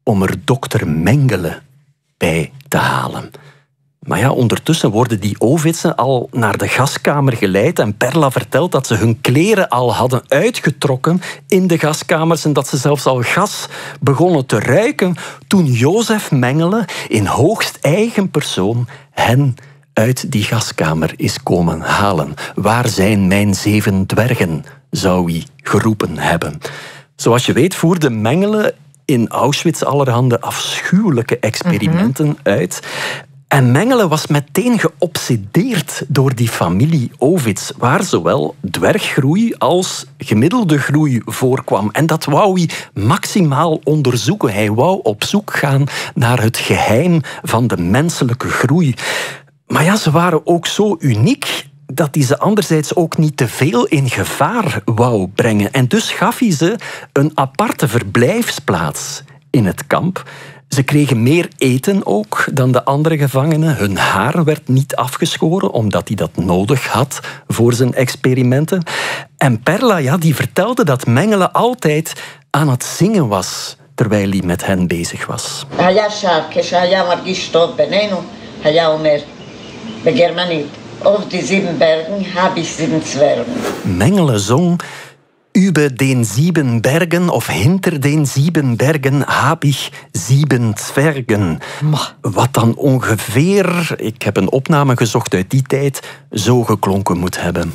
om er dokter Mengele bij te halen. Maar ja, ondertussen worden die Ovitsen al naar de gaskamer geleid en Perla vertelt dat ze hun kleren al hadden uitgetrokken in de gaskamers en dat ze zelfs al gas begonnen te ruiken toen Jozef Mengele in hoogst eigen persoon hen uit die gaskamer is komen halen. Waar zijn mijn 7 dwergen, zou hij geroepen hebben. Zoals je weet voerde Mengele in Auschwitz allerhande afschuwelijke experimenten uit. En Mengele was meteen geobsedeerd door die familie Ovitz, waar zowel dwerggroei als gemiddelde groei voorkwam. En dat wou hij maximaal onderzoeken. Hij wou op zoek gaan naar het geheim van de menselijke groei. Maar ja, ze waren ook zo uniek dat hij ze anderzijds ook niet te veel in gevaar wou brengen. En dus gaf hij ze een aparte verblijfsplaats in het kamp. Ze kregen meer eten ook dan de andere gevangenen. Hun haar werd niet afgeschoren, omdat hij dat nodig had voor zijn experimenten. En Perla, ja, die vertelde dat Mengele altijd aan het zingen was terwijl hij met hen bezig was. Auf die 7 Bergen habe ich 7 Zwergen. Mengele zong über den 7 Bergen of hinter den 7 Bergen habe ich 7 Zwergen. Wat dan ongeveer, ik heb een opname gezocht uit die tijd, zo geklonken moet hebben.